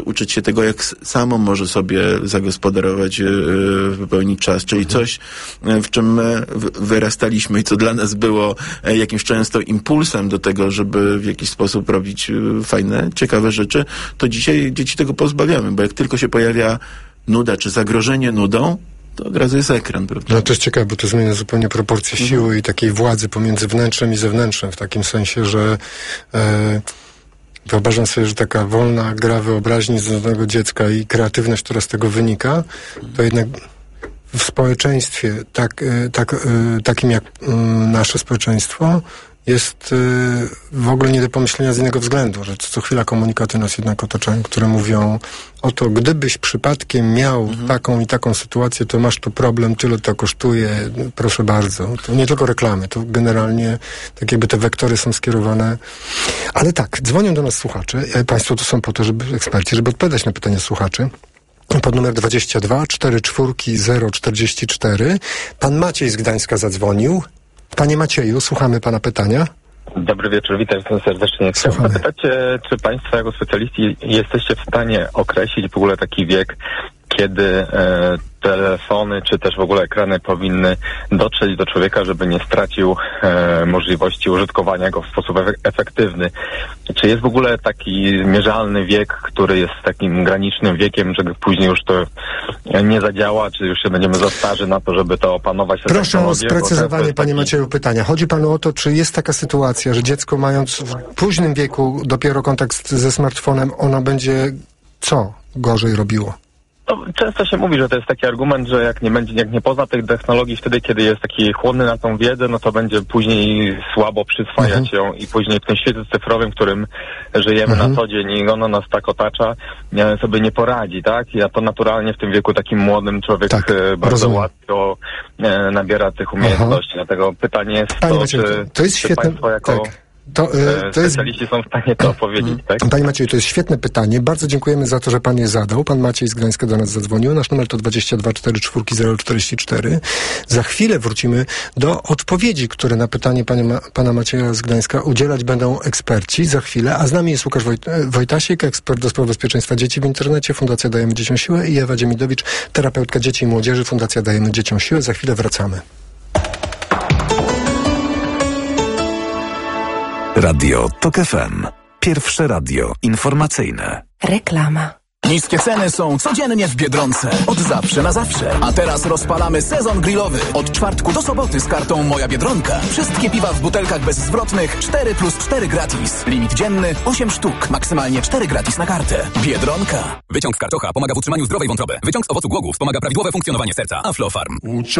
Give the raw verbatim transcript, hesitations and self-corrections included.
uczyć się tego, jak samo może sobie zagospodarować, wypełnić czas, czyli coś, w czym my wyrastaliśmy i co dla nas było jakimś często impulsem do tego, żeby w jakiś sposób robić fajne, ciekawe rzeczy, to dzisiaj dzieci tego pozbawiamy, bo jak tylko się pojawia nuda czy zagrożenie nudą, to od razu jest ekran, prawda? No to jest ciekawe, bo to zmienia zupełnie proporcje mhm. siły i takiej władzy pomiędzy wnętrzem i zewnętrzem, w takim sensie, że e, wyobrażam sobie, że taka wolna gra wyobraźni zdolnego dziecka i kreatywność, która z tego wynika, to jednak w społeczeństwie, tak, tak, takim jak nasze społeczeństwo, jest w ogóle nie do pomyślenia z innego względu, że co chwila komunikaty nas jednak otaczają, które mówią o to, gdybyś przypadkiem miał mhm. taką i taką sytuację, to masz tu problem, tyle to kosztuje, proszę bardzo. To nie tylko reklamy, to generalnie tak jakby te wektory są skierowane. Ale tak, dzwonią do nas słuchacze. Państwo tu są po to, żeby eksperci, żeby odpowiadać na pytania słuchaczy. Pod numer dwadzieścia dwa czterdzieści cztery zero czterdzieści cztery. Pan Maciej z Gdańska zadzwonił. Panie Macieju, słuchamy pana pytania. Dobry wieczór, witam serdecznie. Chciałem zapytać, czy państwo jako specjaliści jesteście w stanie określić w ogóle taki wiek, kiedy e, telefony czy też w ogóle ekrany powinny dotrzeć do człowieka, żeby nie stracił e, możliwości użytkowania go w sposób e- efektywny. Czy jest w ogóle taki mierzalny wiek, który jest takim granicznym wiekiem, żeby później już to nie zadziała, czy już się będziemy za starzy na to, żeby to opanować? Proszę o sprecyzowanie, panie taki... Macieju, pytania. Chodzi panu o to, czy jest taka sytuacja, że dziecko mając w późnym wieku dopiero kontakt ze smartfonem, ono będzie co gorzej robiło? No, często się mówi, że to jest taki argument, że jak nie będzie, jak nie pozna tych technologii wtedy, kiedy jest taki chłonny na tą wiedzę, no to będzie później słabo przyswajać mhm. ją i później w tym świecie cyfrowym, w którym żyjemy mhm. na co dzień i ono nas tak otacza, sobie nie poradzi, tak? A to naturalnie w tym wieku takim młodym człowiek tak, bardzo rozumiem. łatwo e, nabiera tych umiejętności. Aha. Dlatego pytanie jest Panie to, Maciej, czy, to jest czy świetne, państwo jako... Tak. To, y, to jest... Specjaliści są w stanie to powiedzieć, tak? Panie Macieju, to jest świetne pytanie. Bardzo dziękujemy za to, że pan je zadał. Pan Maciej z Gdańska do nas zadzwonił. Nasz numer to dwadzieścia dwa czterdzieści cztery zero czterdzieści cztery. Za chwilę wrócimy do odpowiedzi, które na pytanie panie Ma- pana Macieja z Gdańska udzielać będą eksperci. Za chwilę. A z nami jest Łukasz Wojt- Wojtasik, ekspert do spraw bezpieczeństwa dzieci w internecie, Fundacja Dajemy Dzieciom Siłę, i Ewa Dziemidowicz, terapeutka dzieci i młodzieży, Fundacja Dajemy Dzieciom Siłę. Za chwilę wracamy. Radio Tok F M. Pierwsze radio informacyjne. Reklama. Niskie ceny są codziennie w Biedronce. Od zawsze na zawsze. A teraz rozpalamy sezon grillowy. Od czwartku do soboty z kartą Moja Biedronka. Wszystkie piwa w butelkach bezzwrotnych cztery plus cztery gratis. Limit dzienny osiem sztuk. Maksymalnie cztery gratis na kartę. Biedronka. Wyciąg z karczocha pomaga w utrzymaniu zdrowej wątroby. Wyciąg z owocu głogu wspomaga prawidłowe funkcjonowanie serca. Aflofarm.